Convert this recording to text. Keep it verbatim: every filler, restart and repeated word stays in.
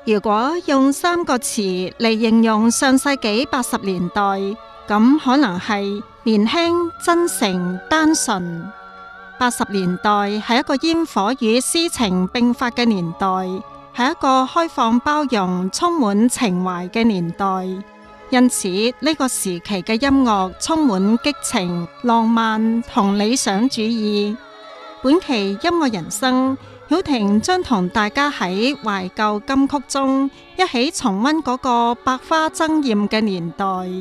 如果用三個詞嚟形容上世紀八十年代，咁可能係年輕、真誠、單純。八十年代係一個煙火與詩情並發嘅年代，係一個開放包容、充滿情懷嘅年代。因此呢個時期嘅音樂充滿激情、浪漫同理想主義。本期音樂人生，曉婷將同大家喺懷舊金曲中一起重溫嗰個百花爭艷嘅年代。